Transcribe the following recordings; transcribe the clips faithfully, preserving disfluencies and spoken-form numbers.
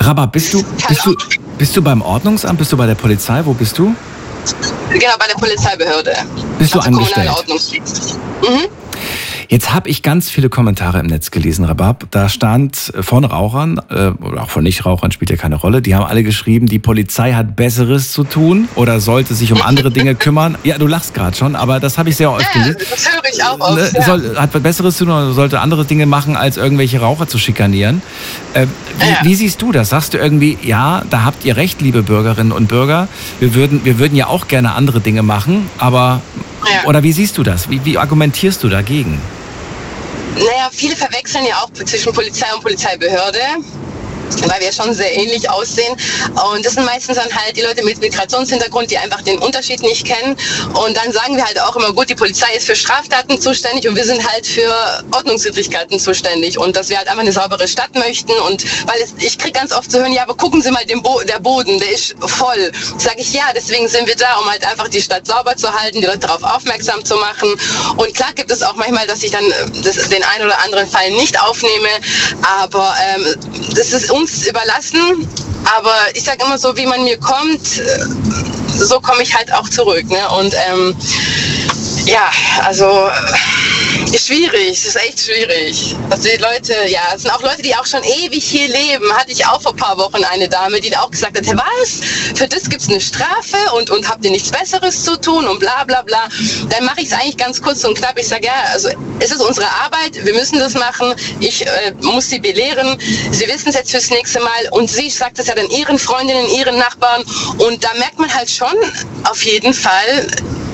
Rabab, bist du, bist du, bist du beim Ordnungsamt, bist du bei der Polizei, wo bist du? Genau, bei der Polizeibehörde. Bist du also angestellt? Ordnungsdienst. Mhm. Jetzt habe ich ganz viele Kommentare im Netz gelesen, Rabab. Da stand von Rauchern, äh, oder auch von Nichtrauchern, spielt ja keine Rolle, die haben alle geschrieben, die Polizei hat Besseres zu tun oder sollte sich um andere Dinge kümmern. Ja, du lachst gerade schon, aber das habe ich sehr oft gelesen. Ja, das höre ich auch oft, äh, soll, hat Besseres zu tun oder sollte andere Dinge machen, als irgendwelche Raucher zu schikanieren. Äh, wie, ja. wie siehst du das? Sagst du irgendwie, ja, da habt ihr recht, liebe Bürgerinnen und Bürger, wir würden, wir würden ja auch gerne andere Dinge machen, aber, ja. oder wie siehst du das? Wie, wie argumentierst du dagegen? Naja, viele verwechseln ja auch zwischen Polizei und Polizeibehörde, weil wir schon sehr ähnlich aussehen. Und das sind meistens dann halt die Leute mit Migrationshintergrund, die einfach den Unterschied nicht kennen. Und dann sagen wir halt auch immer, gut, die Polizei ist für Straftaten zuständig und wir sind halt für Ordnungswidrigkeiten zuständig. Und dass wir halt einfach eine saubere Stadt möchten. Und weil es, ich kriege ganz oft zu hören, ja, aber gucken Sie mal, den Bo- der Boden, der ist voll. Sage ich, ja, deswegen sind wir da, um halt einfach die Stadt sauber zu halten, die Leute darauf aufmerksam zu machen. Und klar gibt es auch manchmal, dass ich dann das, den einen oder anderen Fall nicht aufnehme. Aber ähm, das ist uns überlassen, aber ich sage immer so, wie man mir kommt, so komme ich halt auch zurück. Ne? Und ähm, ja, also ist schwierig, es ist echt schwierig. Also die Leute, ja, es sind auch Leute, die auch schon ewig hier leben. Hatte ich auch vor ein paar Wochen eine Dame, die auch gesagt hat, hey, was? Für das gibt es eine Strafe und, und habt ihr nichts Besseres zu tun und bla bla bla. Dann mache ich es eigentlich ganz kurz und knapp. Ich sage, ja, also es ist unsere Arbeit, wir müssen das machen. Ich äh, muss sie belehren. Sie wissen es jetzt fürs nächste Mal. Und sie sagt es ja dann ihren Freundinnen, ihren Nachbarn. Und da merkt man halt schon auf jeden Fall,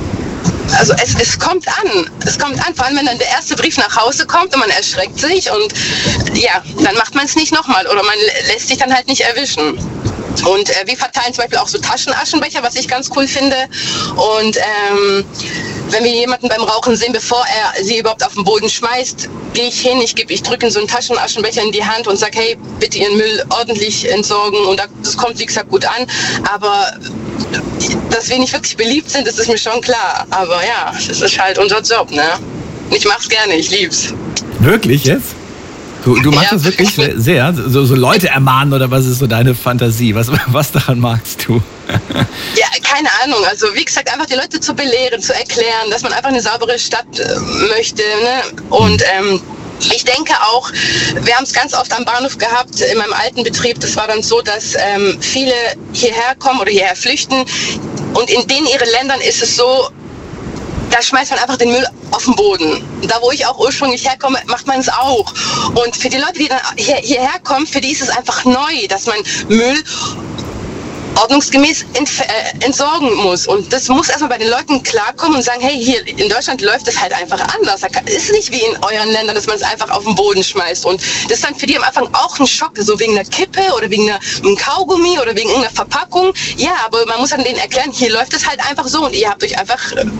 also es, es kommt an, es kommt an, vor allem wenn dann der erste Brief nach Hause kommt und man erschreckt sich und ja, dann macht man es nicht nochmal oder man lässt sich dann halt nicht erwischen. Und äh, wir verteilen zum Beispiel auch so Taschenaschenbecher, was ich ganz cool finde. Und ähm, wenn wir jemanden beim Rauchen sehen, bevor er sie überhaupt auf den Boden schmeißt, gehe ich hin, ich, geb, ich drücke ihm so einen Taschenaschenbecher in die Hand und sage, hey, bitte Ihren Müll ordentlich entsorgen. Und das kommt, wie gesagt, gut an. Aber dass wir nicht wirklich beliebt sind, das ist mir schon klar. Aber ja, das ist halt unser Job, ne? Ich mach's gerne, ich lieb's. Wirklich jetzt? Du, du machst ja. das wirklich sehr, so, so Leute ermahnen oder was ist so deine Fantasie? Was, was daran magst du? Ja, keine Ahnung. Also wie gesagt, einfach die Leute zu belehren, zu erklären, dass man einfach eine saubere Stadt äh, möchte. Ne? Und ähm, ich denke auch, wir haben es ganz oft am Bahnhof gehabt, in meinem alten Betrieb, das war dann so, dass ähm, viele hierher kommen oder hierher flüchten und in den ihren Ländern ist es so, da schmeißt man einfach den Müll auf den Boden. Da, wo ich auch ursprünglich herkomme, macht man es auch. Und für die Leute, die dann hier, hierher kommen, für die ist es einfach neu, dass man Müll ordnungsgemäß ent, äh, entsorgen muss. Und das muss erstmal bei den Leuten klarkommen und sagen, hey, hier in Deutschland läuft es halt einfach anders. Es ist nicht wie in euren Ländern, dass man es einfach auf den Boden schmeißt. Und das ist dann für die am Anfang auch ein Schock, so wegen einer Kippe oder wegen einer, einem Kaugummi oder wegen irgendeiner Verpackung. Ja, aber man muss dann denen erklären, hier läuft es halt einfach so und ihr habt euch einfach äh,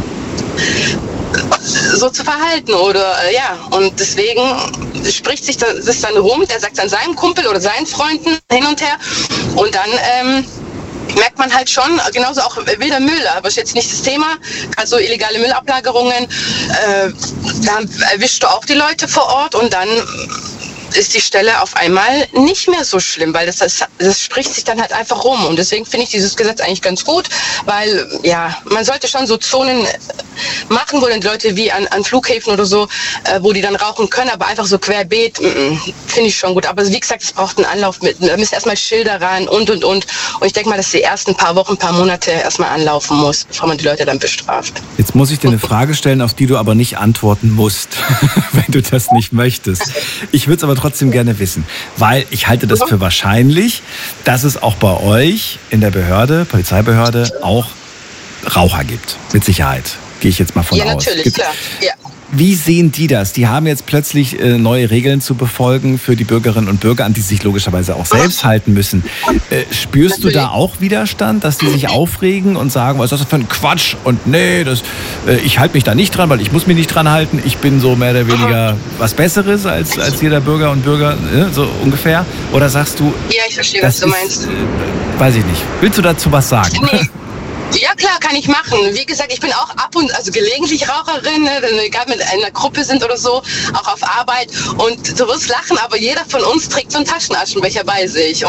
so zu verhalten oder äh, ja, und deswegen spricht sich das dann rum, der sagt dann seinem Kumpel oder seinen Freunden hin und her und dann ähm, merkt man halt schon, genauso auch wilder Müll, aber ist jetzt nicht das Thema, also illegale Müllablagerungen, äh, da erwischst du auch die Leute vor Ort und dann ist die Stelle auf einmal nicht mehr so schlimm, weil das, das, das spricht sich dann halt einfach rum. Und deswegen finde ich dieses Gesetz eigentlich ganz gut, weil ja, man sollte schon so Zonen machen, wo dann die Leute wie an, an Flughäfen oder so, äh, wo die dann rauchen können, aber einfach so querbeet, finde ich schon gut. Aber wie gesagt, es braucht einen Anlauf mit, da müssen erstmal Schilder ran und und und. Und ich denke mal, dass die ersten paar Wochen, paar Monate erstmal anlaufen muss, bevor man die Leute dann bestraft. Jetzt muss ich dir eine Frage stellen, auf die du aber nicht antworten musst, wenn du das nicht möchtest. Ich würde es aber trotzdem gerne wissen, weil ich halte das für wahrscheinlich, dass es auch bei euch in der Behörde, Polizeibehörde, auch Raucher gibt. Mit Sicherheit. Gehe ich jetzt mal von ja, aus. Ja, natürlich, klar. Ja. Wie sehen die das? Die haben jetzt plötzlich äh, neue Regeln zu befolgen für die Bürgerinnen und Bürger, an die sie sich logischerweise auch selbst halten müssen. Äh, spürst Natürlich. du da auch Widerstand, dass die sich aufregen und sagen, was ist das für ein Quatsch? Und nee, das, äh, ich halte mich da nicht dran, weil ich muss mich nicht dran halten. Ich bin so mehr oder weniger was Besseres als, als jeder Bürger und Bürger, äh, so ungefähr. Oder sagst du... Ja, ich verstehe, was du ist, meinst. Äh, weiß ich nicht. Willst du dazu was sagen? Nee. Ja klar, kann ich machen. Wie gesagt, ich bin auch ab und also gelegentlich Raucherin, ne, wenn wir gerade mit einer Gruppe sind oder so, auch auf Arbeit. Und du wirst lachen, aber jeder von uns trägt so einen Taschenaschenbecher bei sich.